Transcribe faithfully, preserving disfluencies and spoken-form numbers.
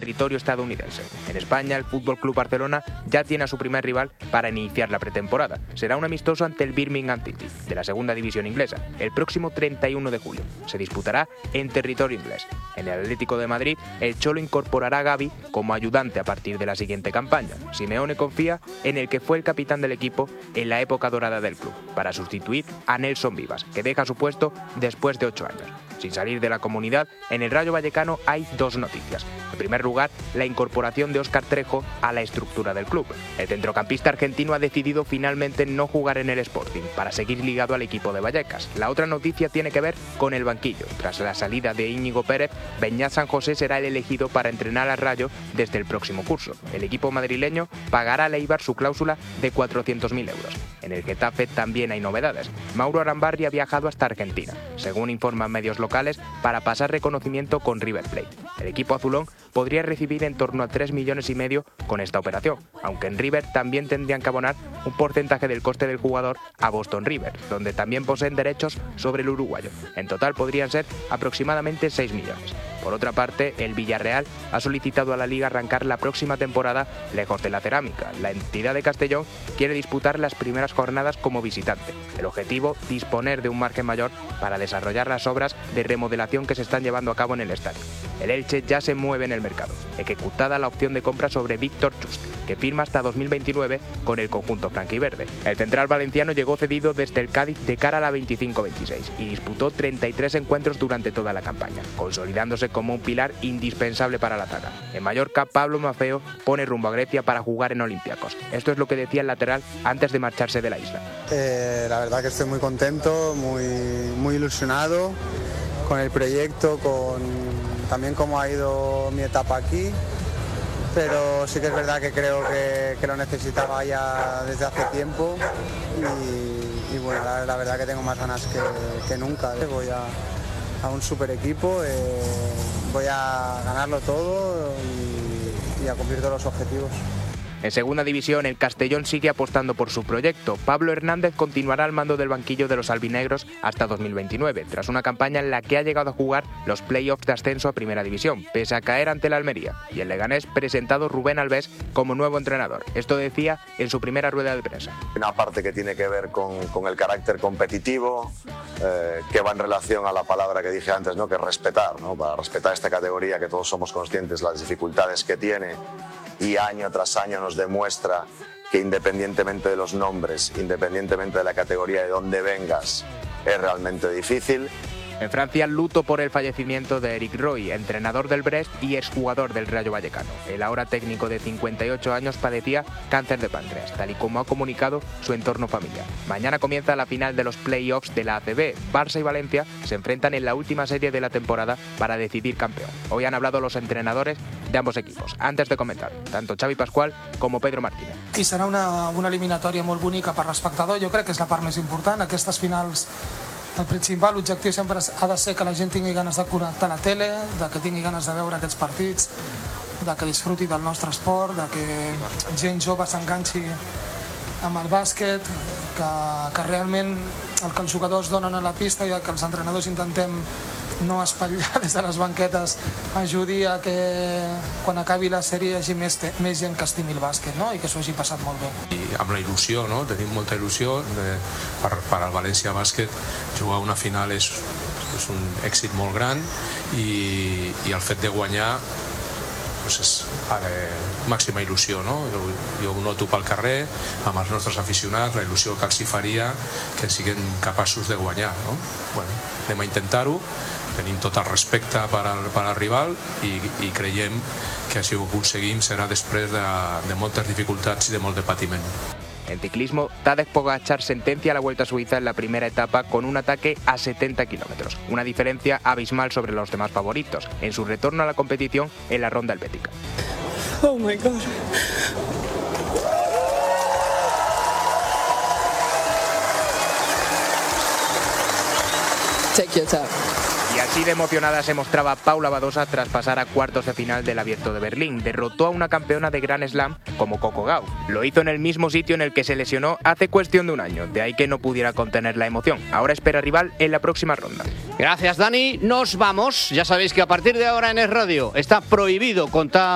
territorio estadounidense. En España, el F C Barcelona ya tiene a su primer rival para iniciar la pretemporada. Será un amistoso ante el Birmingham City, de la segunda división inglesa, el próximo treinta y uno de julio. Se disputará en territorio inglés. En el Atlético de Madrid, el Cholo incorporará a Gavi como ayudante a partir de la siguiente campaña. Simeone confía en el que fue el capitán del equipo en la época dorada del club, para sustituir a Nelson Vivas, que deja su puesto después de ocho años. Sin salir de la comunidad, en el Rayo Vallecano hay dos noticias. En primer lugar, la incorporación de Óscar Trejo a la estructura del club. El centrocampista argentino ha decidido finalmente no jugar en el Sporting para seguir ligado al equipo de Vallecas. La otra noticia tiene que ver con el banquillo. Tras la salida de Íñigo Pérez, Beñat San José será el elegido para entrenar al Rayo desde el próximo curso. El equipo madrileño pagará a Eibar su cláusula de cuatrocientos mil euros. En el Getafe también hay novedades. Mauro Arambarri ha viajado hasta Argentina, según informan medios locales, para pasar reconocimiento con River Plate. El equipo azulón podría recibir en torno a tres millones y medio con esta operación, aunque en River también tendrían que abonar un porcentaje del coste del jugador a Boston River, donde también poseen derechos sobre el uruguayo. En total podrían ser aproximadamente seis millones. Por otra parte, el Villarreal ha solicitado a la Liga arrancar la próxima temporada lejos de la cerámica. La entidad de Castellón quiere disputar las primeras jornadas como visitante. El objetivo, disponer de un margen mayor para desarrollar las obras de remodelación que se están llevando a cabo en el estadio. El Elche ya se mueve en el mercado, ejecutada la opción de compra sobre Víctor Chust, que firma hasta dos mil veintinueve con el conjunto franquiverde. El central valenciano llegó cedido desde el Cádiz de cara a la veinticinco veintiséis y disputó treinta y tres encuentros durante toda la campaña, consolidándose como un pilar indispensable para la zaga. En Mallorca, Pablo Maffeo pone rumbo a Grecia para jugar en Olympiacos. Esto es lo que decía el lateral antes de marcharse de la isla. Eh, la verdad que estoy muy contento, muy, muy ilusionado con el proyecto, con también cómo ha ido mi etapa aquí, pero sí que es verdad que creo que, que lo necesitaba ya desde hace tiempo y, y bueno, la, la verdad que tengo más ganas que, que nunca. Voy a, a un super equipo, eh, voy a ganarlo todo y, y a cumplir todos los objetivos. En segunda división, el Castellón sigue apostando por su proyecto. Pablo Hernández continuará al mando del banquillo de los albinegros hasta dos mil veintinueve, tras una campaña en la que ha llegado a jugar los play-offs de ascenso a primera división, pese a caer ante la Almería. Y el leganés presentado Rubén Alves como nuevo entrenador. Esto decía en su primera rueda de prensa. Una parte que tiene que ver con, con el carácter competitivo, eh, que va en relación a la palabra que dije antes, ¿no? Que es respetar, ¿no? Para respetar esta categoría, que todos somos conscientes de las dificultades que tiene, y año tras año nos demuestra que independientemente de los nombres, independientemente de la categoría de donde vengas, es realmente difícil. En Francia, luto por el fallecimiento de Eric Roy, entrenador del Brest y exjugador del Rayo Vallecano. El ahora técnico de cincuenta y ocho años padecía cáncer de páncreas, tal y como ha comunicado su entorno familiar. Mañana comienza la final de los play-offs de la A C B. Barça y Valencia se enfrentan en la última serie de la temporada para decidir campeón. Hoy han hablado los entrenadores de ambos equipos, antes de comentar, tanto Xavi Pascual como Pedro Martínez. I serà una, una eliminatòria molt bonica per l'espectador. Jo crec que és la part més important. Aquestes finals, el principal objectiu sempre ha de ser que la gent tingui ganes de connectar a la tele, de que tingui ganes de veure aquests partits, de que disfruti del nostre esport, de que gent jove s'enganxi amb el bàsquet, que, que realment el que els jugadors donen a la pista i el que els entrenadors intentem no espatllar des de les banquetes ajudi a que quan acabi la sèrie hi hagi més, més gent que estimi el bàsquet, no? I que s'ho hagi passat molt bé. I amb la il·lusió, no? Tenim molta il·lusió de, per, per al València Bàsquet. Jugar una final és, és un èxit molt gran i, i el fet de guanyar doncs és eh, màxima il·lusió, no? Jo, jo ho noto pel carrer amb els nostres aficionats, la il·lusió que els hi faria que siguin capaços de guanyar, no? Bueno, anem a intentar-ho, tenim tot el respecte per al, per al rival i, i creiem que si ho aconseguim serà després de, de moltes dificultats i de molt de patiment. En ciclismo, Tadej Pogačar sentencia la Vuelta a Suiza en la primera etapa con un ataque a setenta kilómetros, una diferencia abismal sobre los demás favoritos, en su retorno a la competición en la ronda helvética. Oh my God. Take your time. Y así de emocionada se mostraba Paula Badosa tras pasar a cuartos de final del Abierto de Berlín. Derrotó a una campeona de Grand Slam como Coco Gauff. Lo hizo en el mismo sitio en el que se lesionó hace cuestión de un año, de ahí que no pudiera contener la emoción. Ahora espera rival en la próxima ronda. Gracias, Dani. Nos vamos. Ya sabéis que a partir de ahora en Es Radio está prohibido contar